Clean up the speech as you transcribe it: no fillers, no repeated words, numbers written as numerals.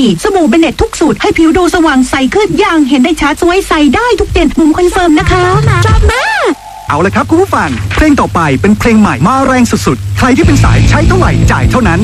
ดีสบู่เบเน็ตทุกสูตรให้ผิวดูสว่างใสขึ้นอย่างเห็นได้ชัดสวยใสได้ทุกเดือนบุ๋มคอนเฟิร์มนะคะชอบมากเอาเลยครับคุณผู้ฟังเพลงต่อไปเป็นเพลงใหม่มาแรงสุดๆใครที่เป็นสายใช้เท่าไหร่จ่ายเท่านั้น